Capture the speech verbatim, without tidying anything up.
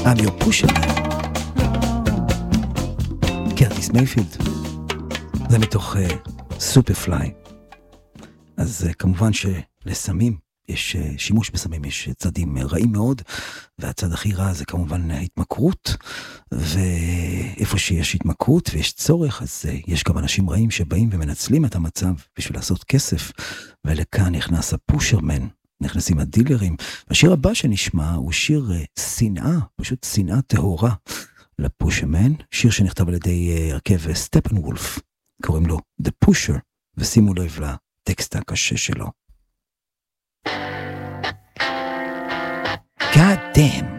I'm your pusher man. קרטיס מייפילד. זה מתוך סופרפליי. אז uh, כמובן שלסמים, יש uh, שימוש בסמים, יש צדים רעים מאוד, והצד הכי רע זה כמובן התמכרות, ואיפה שיש התמכרות ויש צורך, אז uh, יש גם אנשים רעים שבאים ומנצלים את המצב בשביל לעשות כסף, ולכאן נכנס הפושרמן, נכנסים הדילרים. השיר הבא שנשמע הוא שיר uh, שנאה, פשוט שנאה טהורה לפושרמן, שיר שנכתב על ידי הרכב סטפן וולף, קוראים לו The Pusher, ושימו לב לטקסט הקשה שלו. God damn.